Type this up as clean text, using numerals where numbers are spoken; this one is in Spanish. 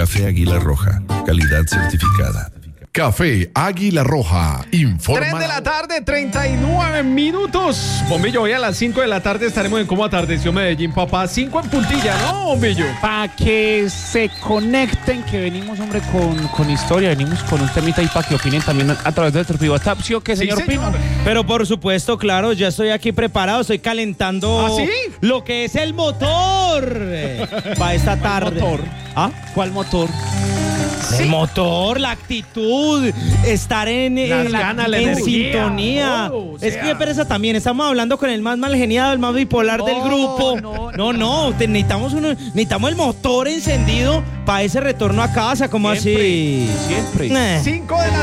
Café Águila Roja, calidad certificada. Café Águila Roja, informa. 3 de la tarde, 39 minutos. Bombillo, hoy a las 5 de la tarde estaremos en Cómo Atardeció Medellín, papá. 5 en puntilla, ¿no, Bombillo? Para que se conecten, que venimos, hombre, con historia, venimos con un temita y para que opinen también a través de nuestro WhatsApp, ¿sí o qué, señor Pino? Pero por supuesto, claro, ya estoy aquí preparado, estoy calentando. ¿Ah, sí? Lo que es el motor para esta tarde. ¿Cuál motor? ¿Ah? ¿Cuál motor? El motor, la actitud, estar Las ganas, la en energía. sintonía. O Es sea. que pereza también, estamos hablando con el más mal geniado, el más bipolar del grupo. Necesitamos el motor encendido para ese retorno a casa, como así. Siempre. 5 de la